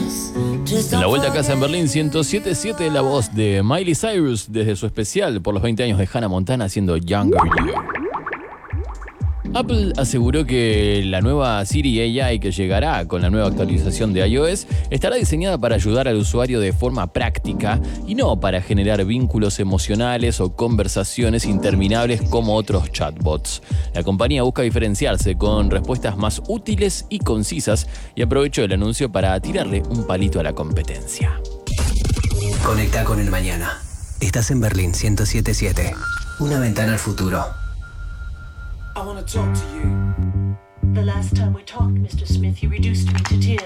En la vuelta a casa en Berlín, 107.7, la voz de Miley Cyrus desde su especial por los 20 años de Hannah Montana haciendo Younger You. Apple aseguró que la nueva Siri AI que llegará con la nueva actualización de iOS estará diseñada para ayudar al usuario de forma práctica y no para generar vínculos emocionales o conversaciones interminables como otros chatbots. La compañía busca diferenciarse con respuestas más útiles y concisas y aprovechó el anuncio para tirarle un palito a la competencia. Conecta con el mañana. Estás en Berlín 107.7. Una ventana al futuro. I want to talk to you. The last time we talked, Mr. Smith, you reduced me to tears.